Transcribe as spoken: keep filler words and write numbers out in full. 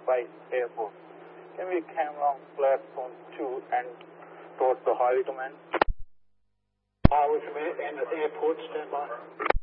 Vice Airport. Can we come along platform two and towards the highway command? Highway command and the airport, stand by.